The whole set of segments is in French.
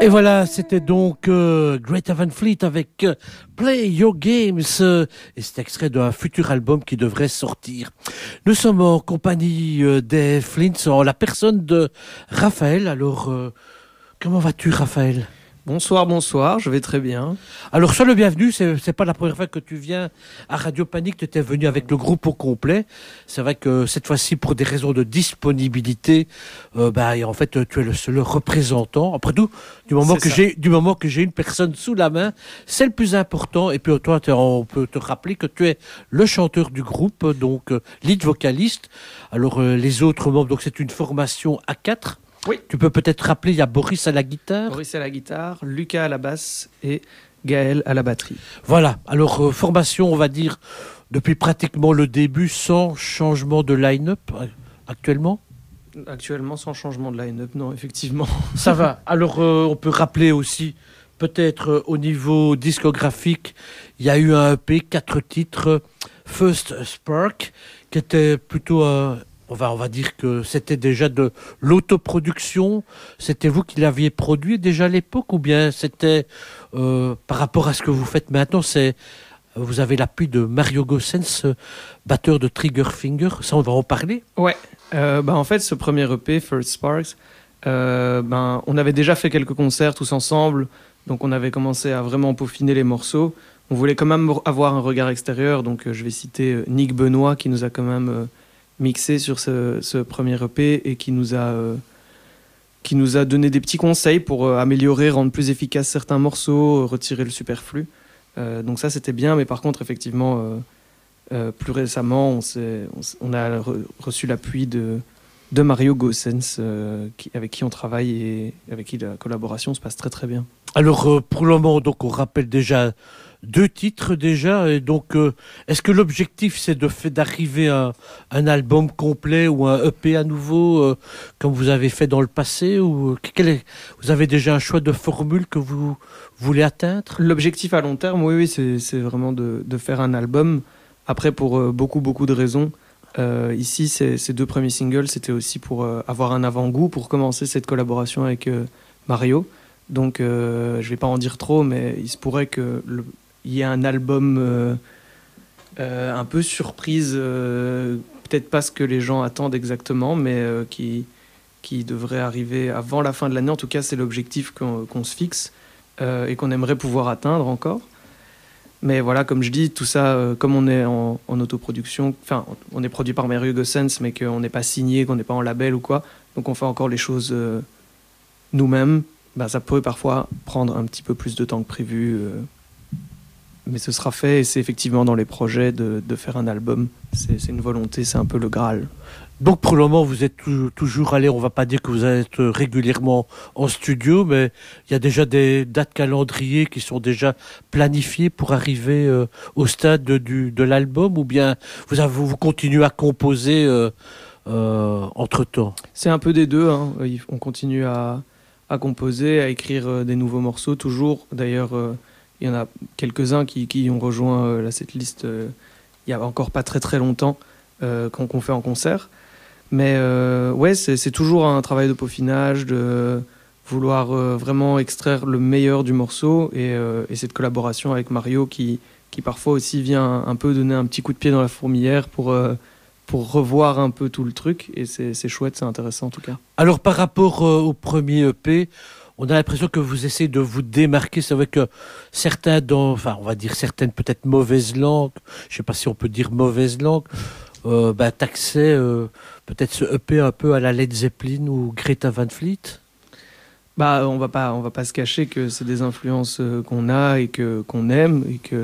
Et voilà, c'était donc Greta Van Fleet avec Play Your Games et cet extrait d'un futur album qui devrait sortir. Nous sommes en compagnie des Flints, en la personne de Raphaël. Alors, comment vas-tu, Raphaël ? Bonsoir, je vais très bien. Alors, sois le bienvenu, c'est pas la première fois que tu viens à Radio Panique, tu étais venu avec le groupe au complet. C'est vrai que cette fois-ci, pour des raisons de disponibilité, en fait, tu es le seul représentant. Après tout, du moment que j'ai une personne sous la main, c'est le plus important. Et puis toi, on peut te rappeler que tu es le chanteur du groupe, donc lead vocaliste. Alors, les autres membres, donc c'est une formation à 4. Oui. Tu peux peut-être rappeler, il y a Boris à la guitare. Boris à la guitare, Lucas à la basse et Gaël à la batterie. Voilà, alors formation, on va dire, depuis pratiquement le début, sans changement de line-up actuellement. Actuellement, sans changement de line-up, non, effectivement. Ça va. Alors, on peut rappeler aussi, peut-être au niveau discographique, il y a eu un EP, 4 titres, First Spark, qui était plutôt... On va dire que c'était déjà de l'autoproduction. C'était vous qui l'aviez produit déjà à l'époque ou bien c'était par rapport à ce que vous faites maintenant, vous avez l'appui de Mario Gossens, batteur de Triggerfinger. Ça, on va en parler. Ouais. En fait, ce premier EP, First Sparks, on avait déjà fait quelques concerts tous ensemble. Donc, on avait commencé à vraiment peaufiner les morceaux. On voulait quand même avoir un regard extérieur. Donc, je vais citer Nick Benoît qui nous a quand même... mixé sur ce premier EP et qui nous a donné des petits conseils pour améliorer, rendre plus efficaces certains morceaux, retirer le superflu. Donc ça, c'était bien, mais par contre, effectivement, plus récemment, on a reçu l'appui de Mario Gossens, avec qui on travaille et avec qui la collaboration se passe très très bien. Alors, pour le moment, donc, on rappelle déjà 2 titres déjà, et donc est-ce que l'objectif c'est d'arriver à un album complet ou un EP à nouveau comme vous avez fait dans le passé, ou vous avez déjà un choix de formule que vous voulez atteindre? L'objectif à long terme, oui, c'est vraiment de faire un album. Après, pour beaucoup de raisons. Ici, ces 2 premiers singles, c'était aussi pour avoir un avant-goût, pour commencer cette collaboration avec Mario. Donc, je vais pas en dire trop, mais il se pourrait que il y a un album un peu surprise, peut-être pas ce que les gens attendent exactement, mais qui devrait arriver avant la fin de l'année. En tout cas, c'est l'objectif qu'on se fixe et qu'on aimerait pouvoir atteindre encore. Mais voilà, comme je dis, tout ça, comme on est en autoproduction, enfin, on est produit par Mario Gossens, mais qu'on n'est pas signé, qu'on n'est pas en label ou quoi, donc on fait encore les choses nous-mêmes. Ça peut parfois prendre un petit peu plus de temps que prévu, mais ce sera fait, et c'est effectivement dans les projets de faire un album. C'est une volonté, c'est un peu le Graal. Donc pour le moment, vous êtes toujours allé, on va pas dire que vous êtes régulièrement en studio, mais il y a déjà des dates calendrier qui sont déjà planifiées pour arriver au stade de l'album, ou bien vous continuez à composer entre-temps? C'est un peu des deux, hein. On continue à composer, à écrire des nouveaux morceaux, toujours. D'ailleurs, il y en a quelques-uns qui ont rejoint la setlist il y a encore pas très très longtemps, qu'on fait en concert. Mais c'est toujours un travail de peaufinage, de vouloir vraiment extraire le meilleur du morceau, et cette collaboration avec Mario qui parfois aussi vient un peu donner un petit coup de pied dans la fourmilière pour revoir un peu tout le truc, et c'est chouette, c'est intéressant en tout cas. Alors par rapport au premier EP, on a l'impression que vous essayez de vous démarquer. C'est vrai que certains, on va dire certaines peut-être mauvaises langues, je ne sais pas si on peut dire mauvaise langue, taxaient peut-être ce EP un peu à la Led Zeppelin ou Greta Van Fleet. On va pas se cacher que c'est des influences qu'on a et qu'on aime,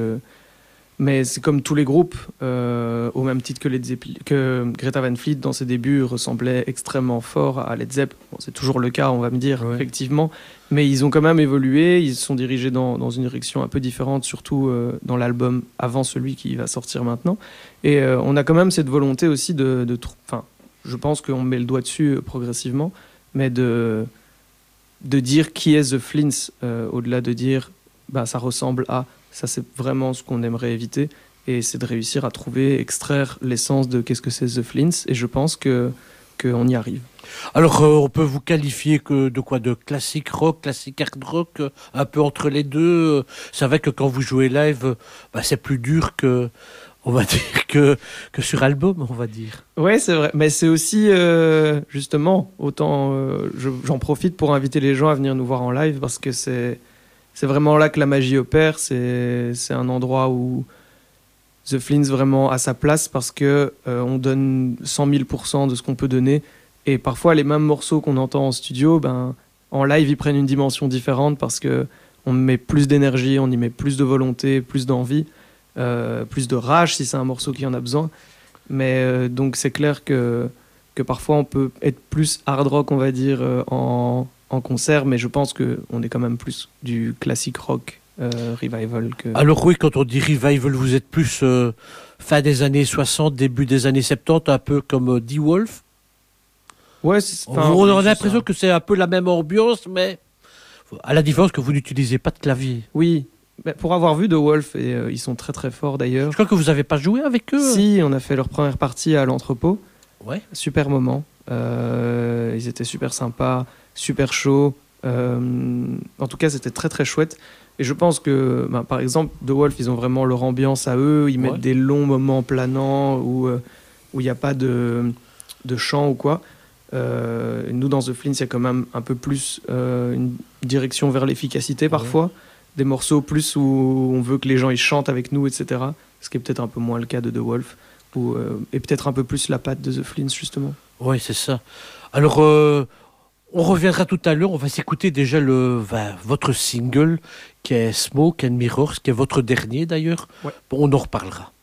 mais c'est comme tous les groupes, au même titre que Greta Van Fleet dans ses débuts ressemblait extrêmement fort à Led Zepp. Bon, c'est toujours le cas, on va me dire, ouais. Effectivement, mais ils ont quand même évolué, ils se sont dirigés dans une direction un peu différente, surtout dans l'album avant celui qui va sortir maintenant. Et on a quand même cette volonté aussi je pense qu'on met le doigt dessus progressivement, mais de dire qui est The Flints, au-delà de dire ça ressemble à... Ça, c'est vraiment ce qu'on aimerait éviter, et c'est de réussir à extraire l'essence de qu'est-ce que c'est The Flints. Et je pense que qu'on y arrive. Alors, on peut vous qualifier de quoi? De classique rock, classique hard rock, un peu entre les deux. C'est vrai que quand vous jouez live, c'est plus dur que, on va dire, que sur album, on va dire. Ouais, c'est vrai. Mais c'est aussi, justement, autant j'en profite pour inviter les gens à venir nous voir en live parce que c'est vraiment là que la magie opère. C'est un endroit où The Flins vraiment a sa place parce que on donne 100 000% de ce qu'on peut donner. Et parfois, les mêmes morceaux qu'on entend en studio, en live, ils prennent une dimension différente parce que on met plus d'énergie, on y met plus de volonté, plus d'envie, plus de rage si c'est un morceau qui en a besoin. Mais donc, c'est clair que parfois, on peut être plus hard rock, on va dire, en concert, mais je pense qu'on est quand même plus du classique rock revival. Alors oui, quand on dit revival, vous êtes plus fin des années 60, début des années 70, un peu comme D-Wolf. Ouais, on a l'impression que c'est un peu la même ambiance, mais à la différence que vous n'utilisez pas de clavier. Oui, mais pour avoir vu The Wolf, et ils sont très très forts d'ailleurs. Je crois que vous n'avez pas joué avec eux. Si, on a fait leur première partie à l'entrepôt. Ouais. Super moment. Ils étaient super sympas, super chauds. En tout cas, c'était très très chouette. Et je pense que, par exemple, The Wolf, ils ont vraiment leur ambiance à eux. Ils mettent des longs moments planants où il n'y a pas de chant ou quoi. Nous, dans The Flins, il y a quand même un peu plus une direction vers l'efficacité parfois. Des morceaux plus où on veut que les gens ils chantent avec nous, etc. Ce qui est peut-être un peu moins le cas de The Wolf. Et peut-être un peu plus la patte de The Flins, justement. Oui, c'est ça. Alors, on reviendra tout à l'heure. On va s'écouter déjà votre single qui est Smoke and Mirrors, qui est votre dernier d'ailleurs. Ouais. Bon, on en reparlera.